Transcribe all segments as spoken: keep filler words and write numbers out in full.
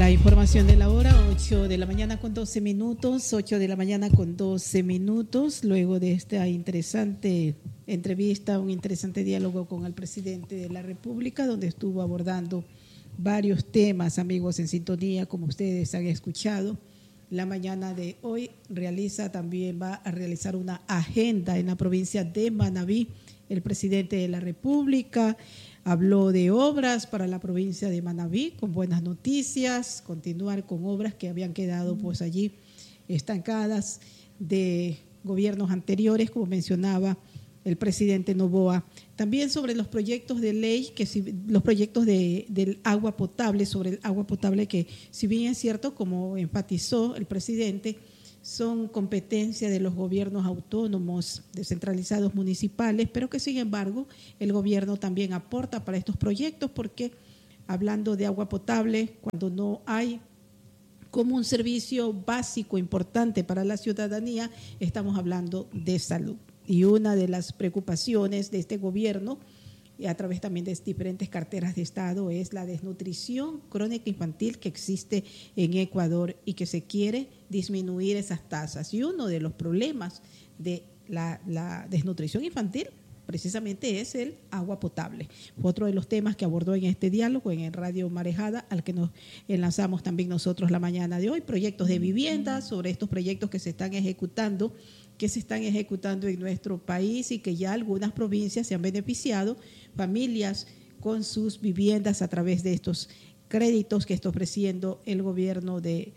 La información de la hora, ocho de la mañana con doce minutos, ocho de la mañana con doce minutos, luego de esta interesante entrevista, un interesante diálogo con el presidente de la República, donde estuvo abordando varios temas, amigos en sintonía, como ustedes han escuchado. La mañana de hoy realiza también, va a realizar una agenda en la provincia de Manabí, el presidente de la República. Habló de obras para la provincia de Manabí, con buenas noticias, continuar con obras que habían quedado pues allí estancadas de gobiernos anteriores, como mencionaba el presidente Noboa. También sobre los proyectos de ley, que si, los proyectos de, del agua potable, sobre el agua potable que, si bien es cierto, como enfatizó el presidente, son competencia de los gobiernos autónomos descentralizados municipales, pero que sin embargo el gobierno también aporta para estos proyectos, porque hablando de agua potable, cuando no hay como un servicio básico importante para la ciudadanía, estamos hablando de salud. Y una de las preocupaciones de este gobierno, y a través también de diferentes carteras de Estado, es la desnutrición crónica infantil que existe en Ecuador y que se quiere disminuir esas tasas. Y uno de los problemas de la, la desnutrición infantil precisamente es el agua potable. Fue otro de los temas que abordó en este diálogo en el Radio Marejada, al que nos enlazamos también nosotros la mañana de hoy. Proyectos de vivienda, sobre estos proyectos que se están ejecutando, que se están ejecutando en nuestro país y que ya algunas provincias se han beneficiado, familias con sus viviendas a través de estos créditos que está ofreciendo el gobierno de,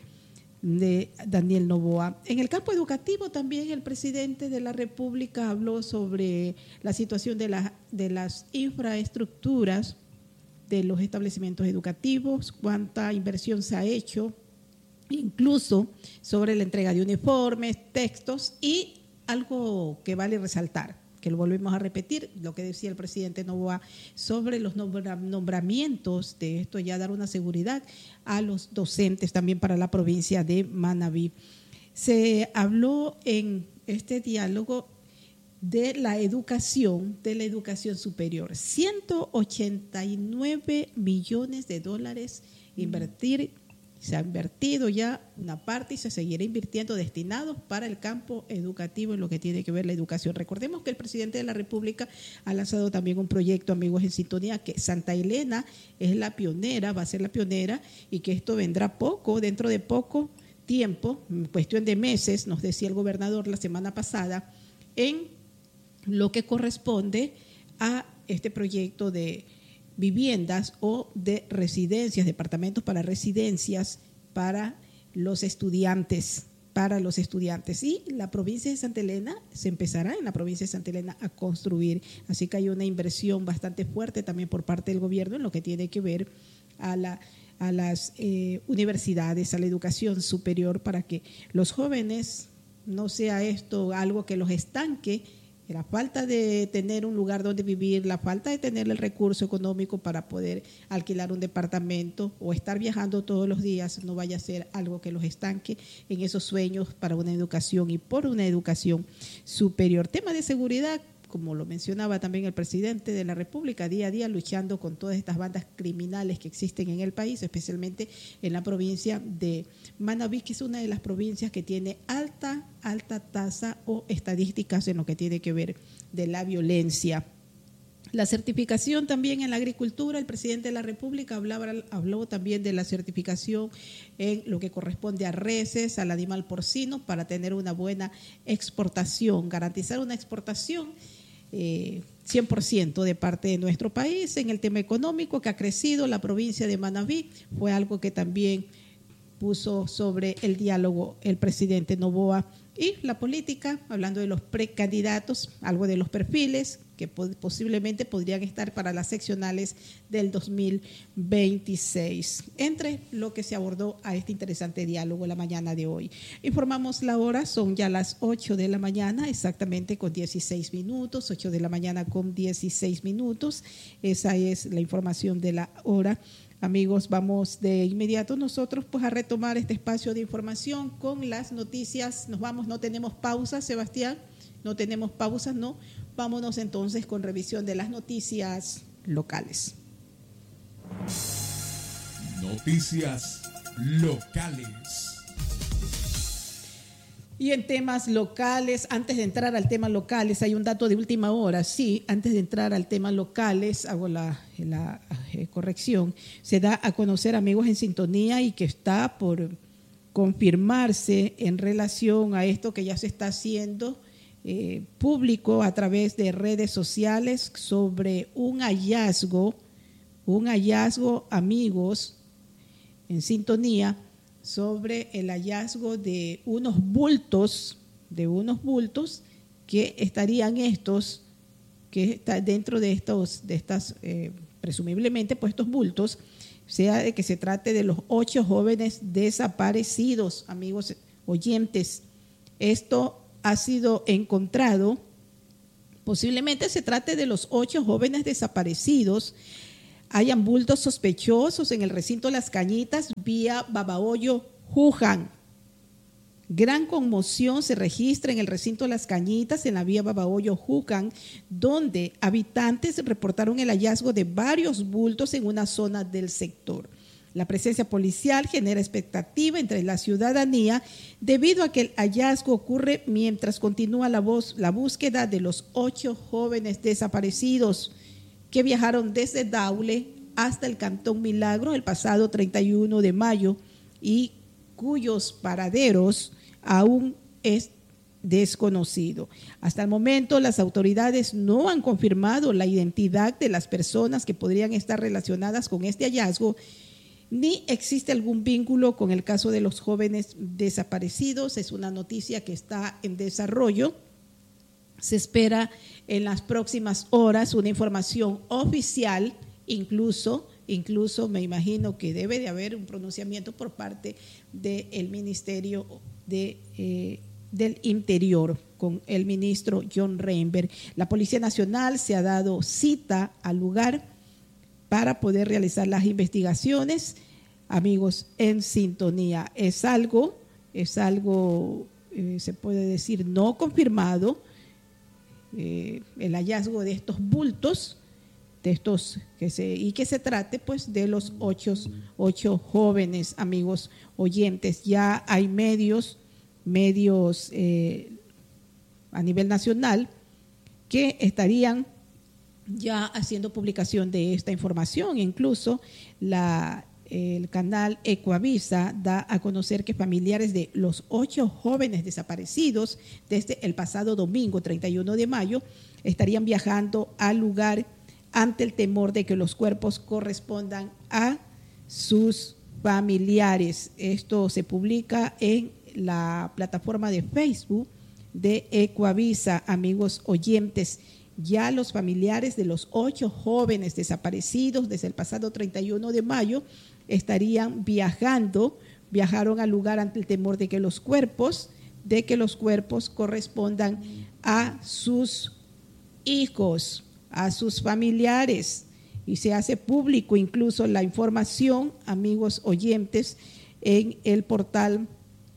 de Daniel Noboa. En el campo educativo también el presidente de la República habló sobre la situación de, la, de las infraestructuras de los establecimientos educativos, cuánta inversión se ha hecho, incluso sobre la entrega de uniformes, textos, y algo que vale resaltar, que lo volvemos a repetir, lo que decía el presidente Noboa sobre los nombramientos de esto, ya dar una seguridad a los docentes también para la provincia de Manabí. Se habló en este diálogo de la educación, de la educación superior, ciento ochenta y nueve millones de dólares invertir. Se ha invertido ya una parte y se seguirá invirtiendo destinados para el campo educativo en lo que tiene que ver la educación. Recordemos que el presidente de la República ha lanzado también un proyecto, amigos en sintonía, que Santa Elena es la pionera, va a ser la pionera, y que esto vendrá poco, dentro de poco tiempo, en cuestión de meses, nos decía el gobernador la semana pasada, en lo que corresponde a este proyecto de viviendas o de residencias, departamentos para residencias para los estudiantes, para los estudiantes. Y la provincia de Santa Elena, se empezará en la provincia de Santa Elena a construir, así que hay una inversión bastante fuerte también por parte del gobierno en lo que tiene que ver a, la, a las eh, universidades, a la educación superior, para que los jóvenes no sea esto algo que los estanque. La falta de tener un lugar donde vivir, la falta de tener el recurso económico para poder alquilar un departamento o estar viajando todos los días, no vaya a ser algo que los estanque en esos sueños para una educación y por una educación superior. Tema de seguridad, como lo mencionaba también el presidente de la República, día a día luchando con todas estas bandas criminales que existen en el país, especialmente en la provincia de Manabí, que es una de las provincias que tiene alta, alta tasa o estadísticas en lo que tiene que ver de la violencia. La certificación también en la agricultura, el presidente de la República hablaba, habló también de la certificación en lo que corresponde a reses, al animal porcino, para tener una buena exportación, garantizar una exportación eh, cien por ciento de parte de nuestro país. En el tema económico que ha crecido la provincia de Manabí, fue algo que también puso sobre el diálogo el presidente Noboa. Y la política, hablando de los precandidatos, algo de los perfiles que posiblemente podrían estar para las seccionales del dos mil veintiséis, entre lo que se abordó a este interesante diálogo la mañana de hoy. Informamos la hora, son ya las ocho de la mañana, exactamente con dieciséis minutos, ocho de la mañana con dieciséis minutos, esa es la información de la hora. Amigos, vamos de inmediato nosotros pues a retomar este espacio de información con las noticias. Nos vamos, no tenemos pausa, Sebastián, no tenemos pausas, no. Vámonos entonces con revisión de las noticias locales. Noticias locales. Y en temas locales, antes de entrar al tema locales, hay un dato de última hora, sí, antes de entrar al tema locales, hago la, la eh, corrección, se da a conocer, amigos en sintonía, y que está por confirmarse en relación a esto que ya se está haciendo eh, público a través de redes sociales sobre un hallazgo, un hallazgo, amigos en sintonía, sobre el hallazgo de unos bultos, de unos bultos que estarían estos, que está dentro de estos, de estas, eh, presumiblemente, pues estos bultos, sea de que se trate de los ocho jóvenes desaparecidos, amigos oyentes. Esto ha sido encontrado, posiblemente se trate de los ocho jóvenes desaparecidos. Hayan bultos sospechosos en el recinto Las Cañitas, vía Babahoyo, Juján. Gran conmoción se registra en el recinto Las Cañitas, en la vía Babahoyo, Juján, donde habitantes reportaron el hallazgo de varios bultos en una zona del sector. La presencia policial genera expectativa entre la ciudadanía debido a que el hallazgo ocurre mientras continúa la, voz, la búsqueda de los ocho jóvenes desaparecidos que viajaron desde Daule hasta el Cantón Milagro el pasado treinta y uno de mayo y cuyos paraderos aún es desconocido. Hasta el momento, las autoridades no han confirmado la identidad de las personas que podrían estar relacionadas con este hallazgo, ni existe algún vínculo con el caso de los jóvenes desaparecidos. Es una noticia que está en desarrollo. Se espera en las próximas horas una información oficial, incluso, incluso me imagino que debe de haber un pronunciamiento por parte del Ministerio de, eh, del Interior con el ministro John Reinberg. La Policía Nacional se ha dado cita al lugar para poder realizar las investigaciones. Amigos en sintonía, es algo, es algo, eh, se puede decir, no confirmado. Eh, el hallazgo de estos bultos, de estos que se y que se trate pues de los ocho, ocho jóvenes, amigos oyentes. Ya hay medios, medios eh, a nivel nacional que estarían ya haciendo publicación de esta información. Incluso la el canal Ecuavisa da a conocer que familiares de los ocho jóvenes desaparecidos desde el pasado domingo treinta y uno de mayo estarían viajando al lugar ante el temor de que los cuerpos correspondan a sus familiares. Esto se publica en la plataforma de Facebook de Ecuavisa, amigos oyentes. Ya los familiares de los ocho jóvenes desaparecidos desde el pasado treinta y uno de mayo estarían viajando, viajaron al lugar ante el temor de que los cuerpos, de que los cuerpos correspondan a sus hijos, a sus familiares, y se hace público incluso la información, amigos oyentes, en el portal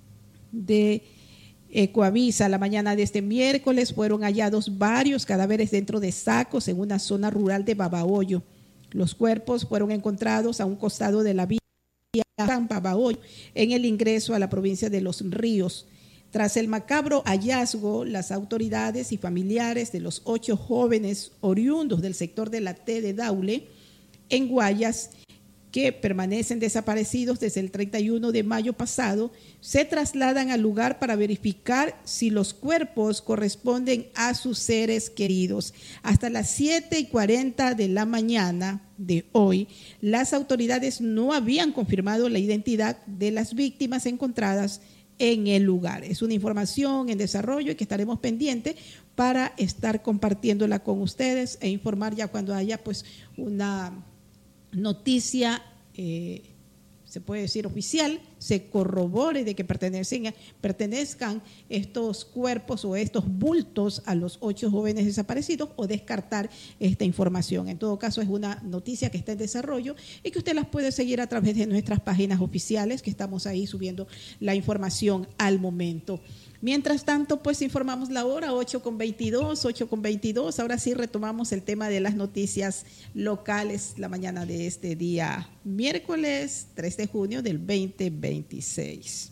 de Ecuavisa. La mañana de este miércoles fueron hallados varios cadáveres dentro de sacos en una zona rural de Babahoyo. Los cuerpos fueron encontrados a un costado de la vía San Babahoyo, en el ingreso a la provincia de Los Ríos. Tras el macabro hallazgo, las autoridades y familiares de los ocho jóvenes oriundos del sector de la T de Daule, en Guayas, que permanecen desaparecidos desde el treinta y uno de mayo pasado, se trasladan al lugar para verificar si los cuerpos corresponden a sus seres queridos. Hasta las siete y cuarenta de la mañana de hoy, las autoridades no habían confirmado la identidad de las víctimas encontradas en el lugar. Es una información en desarrollo y que estaremos pendientes para estar compartiéndola con ustedes e informar ya cuando haya pues una noticia, eh, se puede decir oficial, se corrobore de que pertenecen, pertenezcan estos cuerpos o estos bultos a los ocho jóvenes desaparecidos, o descartar esta información. En todo caso, es una noticia que está en desarrollo y que usted las puede seguir a través de nuestras páginas oficiales, que estamos ahí subiendo la información al momento. Mientras tanto, pues informamos la hora, ocho con veintidós, ocho con veintidós. Ahora sí retomamos el tema de las noticias locales la mañana de este día, miércoles tres de junio del veinte veintiséis.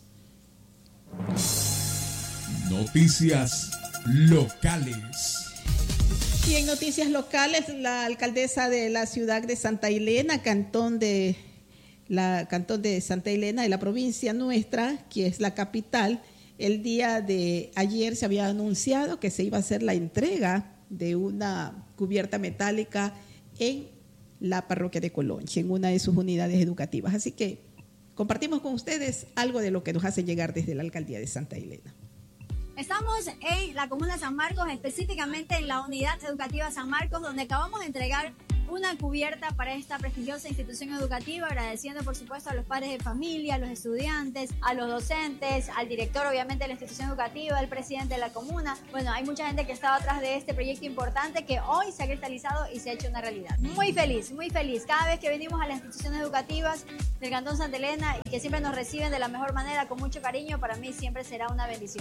Noticias locales. Y en noticias locales, la alcaldesa de la ciudad de Santa Elena, cantón de la cantón de Santa Elena de la provincia nuestra, que es la capital, el día de ayer se había anunciado que se iba a hacer la entrega de una cubierta metálica en la parroquia de Colonche, en una de sus unidades educativas. Así que compartimos con ustedes algo de lo que nos hace llegar desde la alcaldía de Santa Elena. Estamos en la comuna de San Marcos, específicamente en la unidad educativa San Marcos, donde acabamos de entregar una cubierta para esta prestigiosa institución educativa, agradeciendo por supuesto a los padres de familia, a los estudiantes, a los docentes, al director obviamente de la institución educativa, al presidente de la comuna. Bueno, hay mucha gente que estaba atrás de este proyecto importante que hoy se ha cristalizado y se ha hecho una realidad. Muy feliz, muy feliz. Cada vez que venimos a las instituciones educativas del Cantón Santa Elena y que siempre nos reciben de la mejor manera, con mucho cariño, para mí siempre será una bendición.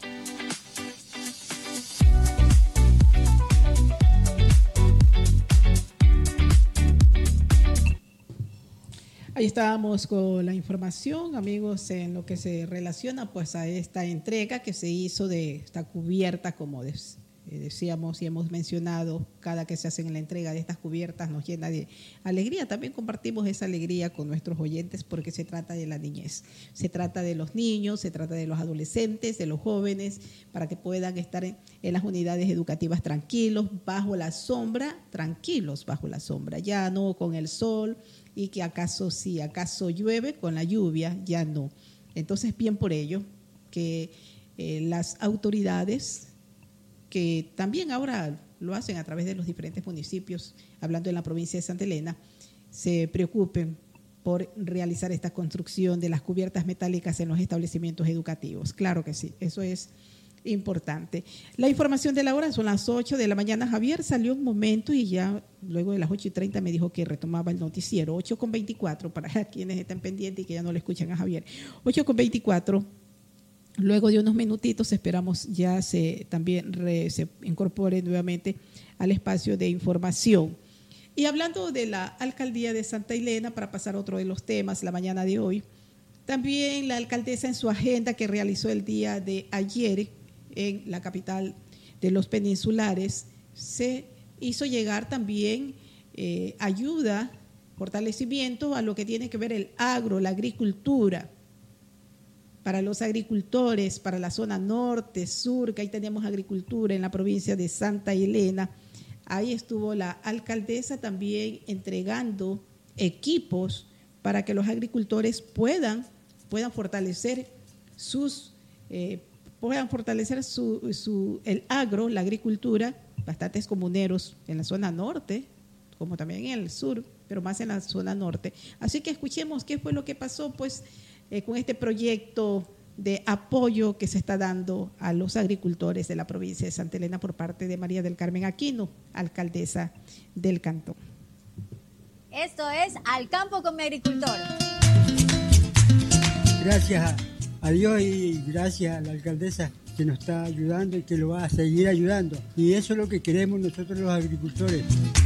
Ahí estábamos con la información, amigos, en lo que se relaciona pues a esta entrega que se hizo de esta cubierta, como des, eh, decíamos y hemos mencionado, cada que se hace la entrega de estas cubiertas nos llena de alegría. También compartimos esa alegría con nuestros oyentes porque se trata de la niñez, se trata de los niños, se trata de los adolescentes, de los jóvenes, para que puedan estar en, en las unidades educativas tranquilos, bajo la sombra, tranquilos bajo la sombra, ya no con el sol, y que acaso si acaso llueve con la lluvia, ya no. Entonces, bien por ello que eh, las autoridades, que también ahora lo hacen a través de los diferentes municipios, hablando en la provincia de Santa Elena, se preocupen por realizar esta construcción de las cubiertas metálicas en los establecimientos educativos. Claro que sí, eso es importante. La información de la hora son las ocho de la mañana. Javier salió un momento y ya luego de las ocho y treinta me dijo que retomaba el noticiero. ocho con veinticuatro para quienes están pendientes y que ya no le escuchan a Javier. ocho con veinticuatro. Luego de unos minutitos esperamos ya se también re, se incorpore nuevamente al espacio de información. Y hablando de la alcaldía de Santa Elena, para pasar a otro de los temas la mañana de hoy, también la alcaldesa en su agenda que realizó el día de ayer en la capital de los peninsulares, se hizo llegar también eh, ayuda, fortalecimiento a lo que tiene que ver el agro, la agricultura, para los agricultores, para la zona norte, sur, que ahí tenemos agricultura en la provincia de Santa Elena. Ahí estuvo la alcaldesa también entregando equipos para que los agricultores puedan, puedan fortalecer sus eh, puedan fortalecer su, su, el agro, la agricultura, bastantes comuneros en la zona norte, como también en el sur, pero más en la zona norte. Así que escuchemos qué fue lo que pasó pues eh, con este proyecto de apoyo que se está dando a los agricultores de la provincia de Santa Elena por parte de María del Carmen Aquino, alcaldesa del cantón. Esto es Al Campo con mi Agricultor. Gracias a Dios y gracias a la alcaldesa que nos está ayudando y que lo va a seguir ayudando. Y eso es lo que queremos nosotros los agricultores.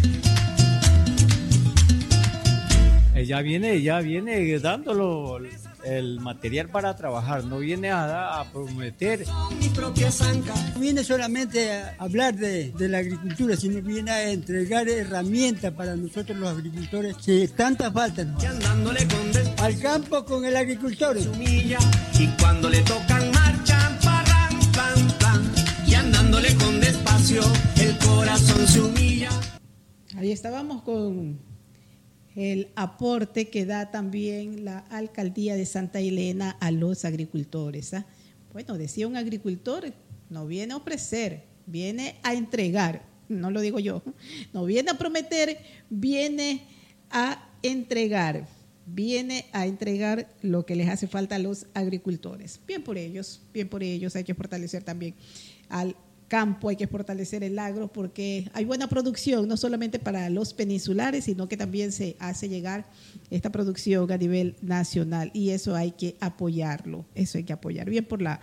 Ella viene, ella viene dándolo el material para trabajar, no viene a, a prometer. No viene solamente a hablar de, de la agricultura, sino viene a entregar herramientas para nosotros los agricultores que tanta falta nos hace. Al campo con el agricultor. Y cuando le tocan marcha, parran, plan, plan, y andándole con despacio, el corazón se humilla. Ahí estábamos con el aporte que da también la alcaldía de Santa Elena a los agricultores. ¿eh? Bueno, decía un agricultor, no viene a ofrecer, viene a entregar, no lo digo yo, no viene a prometer, viene a entregar, viene a entregar lo que les hace falta a los agricultores. Bien por ellos, bien por ellos, hay que fortalecer también al campo, hay que fortalecer el agro porque hay buena producción, no solamente para los peninsulares, sino que también se hace llegar esta producción a nivel nacional y eso hay que apoyarlo, eso hay que apoyar. Bien por la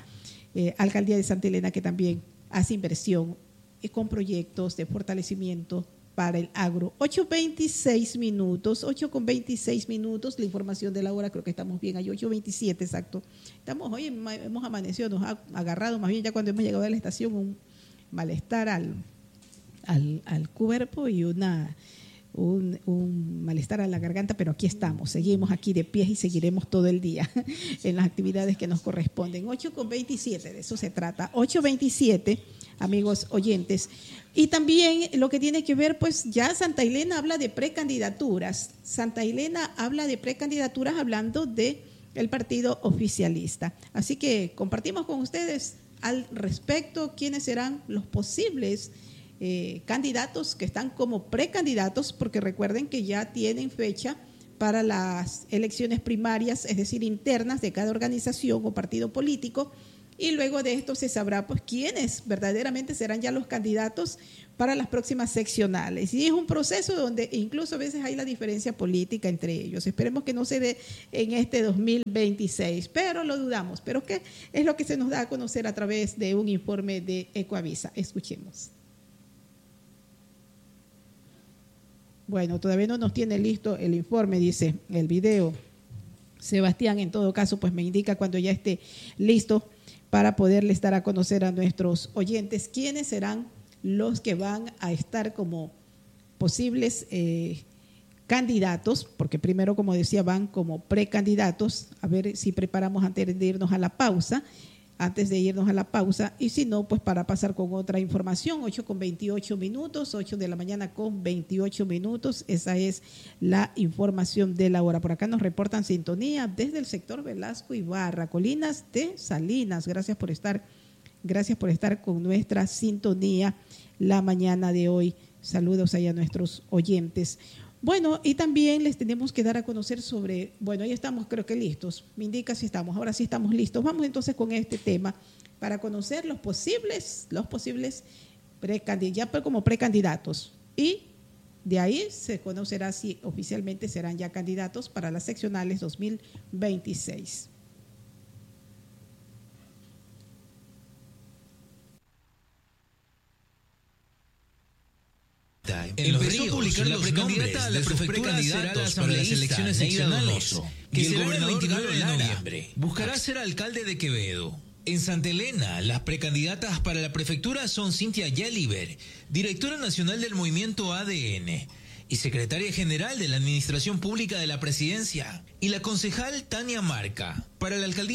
eh, Alcaldía de Santa Elena, que también hace inversión eh, con proyectos de fortalecimiento para el agro. ocho veintiséis minutos, ocho con veintiséis minutos, la información de la hora, creo que estamos bien ahí, ocho veintisiete exacto. Estamos hoy, hemos amanecido, nos ha agarrado más bien ya cuando hemos llegado a la estación un malestar al, al, al cuerpo y una... Un, un malestar a la garganta, pero aquí estamos, seguimos aquí de pie y seguiremos todo el día en las actividades que nos corresponden. ocho con veintisiete, de eso se trata, ocho veintisiete, amigos oyentes. Y también lo que tiene que ver, pues ya Santa Elena habla de precandidaturas, Santa Elena habla de precandidaturas hablando de el partido oficialista. Así que compartimos con ustedes al respecto quiénes serán los posibles Eh, candidatos que están como precandidatos, porque recuerden que ya tienen fecha para las elecciones primarias, es decir, internas de cada organización o partido político, y luego de esto se sabrá pues quiénes verdaderamente serán ya los candidatos para las próximas seccionales. Y es un proceso donde incluso a veces hay la diferencia política entre ellos. Esperemos que no se dé en este dos mil veintiséis, pero lo dudamos. Pero ¿qué es lo que se nos da a conocer a través de un informe de Ecoavisa? Escuchemos. Bueno, todavía no nos tiene listo el informe, dice el video. Sebastián, en todo caso, pues me indica cuando ya esté listo para poderles dar a conocer a nuestros oyentes quiénes serán los que van a estar como posibles eh, candidatos, porque primero, como decía, van como precandidatos. A ver si preparamos antes de irnos a la pausa. antes de irnos a la pausa, y si no, pues para pasar con otra información. Ocho con veintiocho minutos, ocho de la mañana con veintiocho minutos, esa es la información de la hora. Por acá nos reportan sintonía desde el sector Velasco Ibarra, Colinas de Salinas. Gracias por estar, gracias por estar con nuestra sintonía la mañana de hoy. Saludos ahí a nuestros oyentes. Bueno, y también les tenemos que dar a conocer sobre, bueno, ahí estamos creo que listos, me indica si estamos, ahora sí estamos listos. Vamos entonces con este tema para conocer los posibles, los posibles precandidatos, ya como precandidatos, y de ahí se conocerá si oficialmente serán ya candidatos para las seccionales dos mil veintiséis. En los ríos, publicar la precandidata a la prefectura será la para las elecciones seccionales, que será el veintinueve de noviembre. Buscará ser alcalde de Quevedo. En Santa Elena, las precandidatas para la prefectura son Cintia Yeliber, directora nacional del movimiento A D N, y secretaria general de la Administración Pública de la Presidencia, y la concejal Tania Marca. Para la alcaldía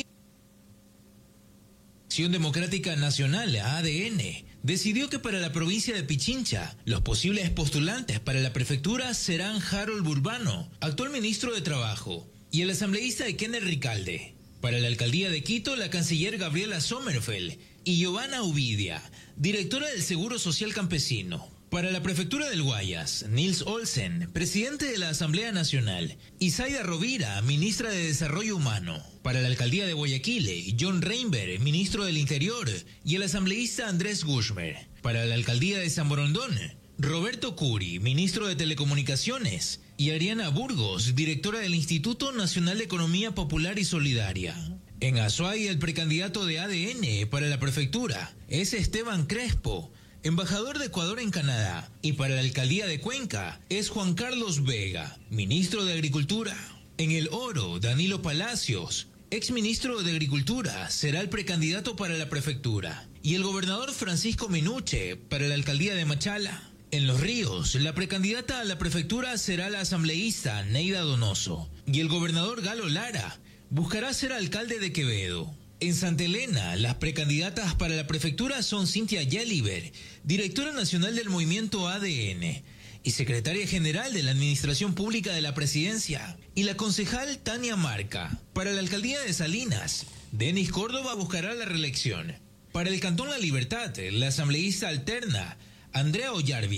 Acción Democrática Nacional, A D N, decidió que para la provincia de Pichincha, los posibles postulantes para la prefectura serán Harold Burbano, actual ministro de Trabajo, y el asambleísta Kenneth Ricalde. Para la alcaldía de Quito, la canciller Gabriela Sommerfeld y Giovanna Uvidia, directora del Seguro Social Campesino. Para la prefectura del Guayas, Nils Olsen, presidente de la Asamblea Nacional, y Zaida Rovira, ministra de Desarrollo Humano. Para la alcaldía de Guayaquil, John Reinberg, ministro del Interior, y el asambleísta Andrés Gushmer. Para la alcaldía de San Borondón, Roberto Curi, ministro de Telecomunicaciones, y Ariana Burgos, directora del Instituto Nacional de Economía Popular y Solidaria. En Azuay, el precandidato de A D N para la prefectura es Esteban Crespo, embajador de Ecuador en Canadá, y para la alcaldía de Cuenca es Juan Carlos Vega, ministro de Agricultura. En El Oro, Danilo Palacios, exministro de Agricultura, será el precandidato para la prefectura, y el gobernador Francisco Minuche para la alcaldía de Machala. En Los Ríos, la precandidata a la prefectura será la asambleísta Neida Donoso, y el gobernador Galo Lara buscará ser alcalde de Quevedo. En Santa Elena, las precandidatas para la prefectura son Cintia Yeliber, directora nacional del movimiento A D N, y secretaria general de la Administración Pública de la Presidencia, y la concejal Tania Marca. Para la alcaldía de Salinas, Denis Córdoba buscará la reelección. Para el Cantón La Libertad, la asambleísta alterna Andrea Ollarvide,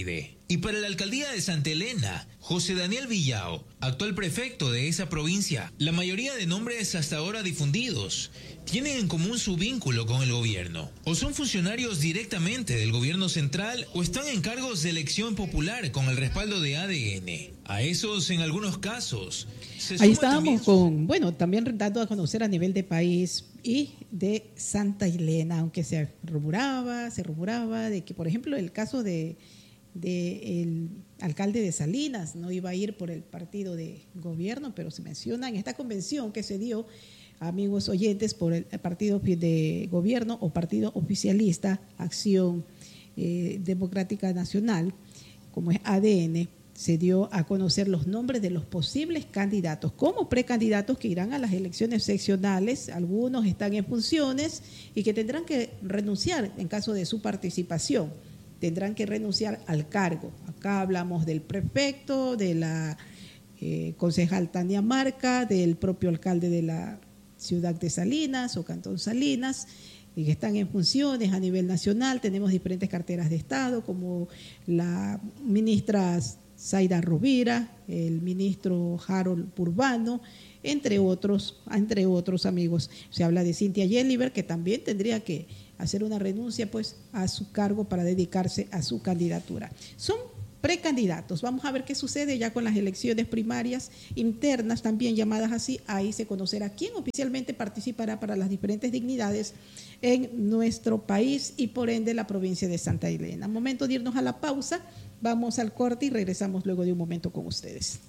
Y para la alcaldía de Santa Elena, José Daniel Villao, actual prefecto de esa provincia, la mayoría de nombres hasta ahora difundidos tienen en común su vínculo con el gobierno. O son funcionarios directamente del gobierno central o están en cargos de elección popular con el respaldo de A D N. A esos, en algunos casos, se Ahí suma estábamos también... con, bueno, también dando a conocer a nivel de país y de Santa Elena, aunque se rumoraba, se rumoraba de que, por ejemplo, el caso de, de el alcalde de Salinas no iba a ir por el partido de gobierno, pero se menciona en esta convención que se dio, amigos oyentes, por el partido de gobierno o partido oficialista Acción eh, Democrática Nacional, como es A D N, se dio a conocer los nombres de los posibles candidatos como precandidatos que irán a las elecciones seccionales. Algunos están en funciones y que tendrán que renunciar en caso de su participación. Tendrán que renunciar al cargo. Acá hablamos del prefecto, de la eh, concejal Tania Marca, del propio alcalde de la ciudad de Salinas o Cantón Salinas, y que están en funciones a nivel nacional. Tenemos diferentes carteras de Estado, como la ministra Zaida Rovira, el ministro Harold Urbano, entre otros, entre otros amigos. Se habla de Cintia Yeliber, que también tendría que hacer una renuncia pues a su cargo para dedicarse a su candidatura. Son precandidatos. Vamos a ver qué sucede ya con las elecciones primarias internas, también llamadas así. Ahí se conocerá quién oficialmente participará para las diferentes dignidades en nuestro país y por ende la provincia de Santa Elena. Momento de irnos a la pausa. Vamos al corte y regresamos luego de un momento con ustedes.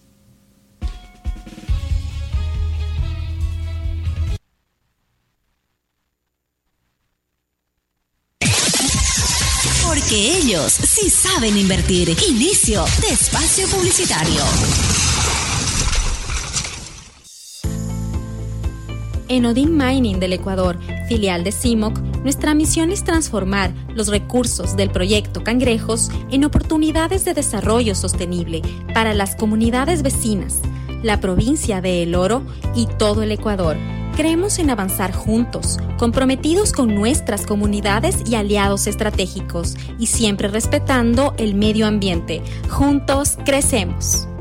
Porque ellos sí saben invertir. Inicio de espacio publicitario. En Odin Mining del Ecuador, filial de C I M O C, nuestra misión es transformar los recursos del proyecto Cangrejos en oportunidades de desarrollo sostenible para las comunidades vecinas, la provincia de El Oro y todo el Ecuador. Creemos en avanzar juntos, comprometidos con nuestras comunidades y aliados estratégicos y siempre respetando el medio ambiente. Juntos crecemos.